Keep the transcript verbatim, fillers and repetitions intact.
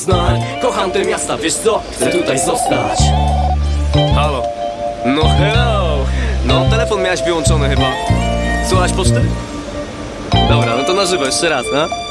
Znań, kocham te miasta, wiesz co? Chcę tutaj zostać. Halo. No hello. No, telefon miałeś wyłączony chyba. Słuchasz poczty? Dobra, no to na żywo jeszcze raz, no.